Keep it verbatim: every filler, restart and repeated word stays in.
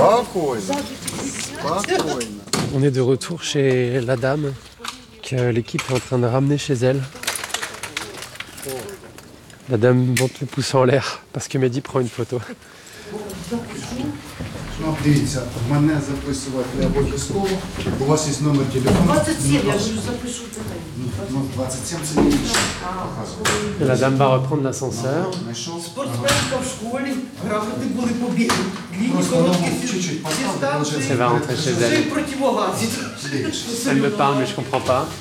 Спокойно. Спокойно. On est de retour chez la dame que l'équipe est en train de ramener chez elle. La dame monte le pouce en l'air parce que Mehdi prend une photo. Ну, дивіться, мене записувати не обов'язково. У вас є номер телефону. двадцять сім, я вже запишу тебе. Ну, двадцять сім це більше. Et la dame va reprendre l'ascenseur. Знайшов? Спортсменка в школі, грамоти були побіги. Длінні Просто короткі ногу чуть-чуть поставити, дистанції. Elle va rentrer chez Ще й elle. противогазі. Elle me parle mais je comprends pas.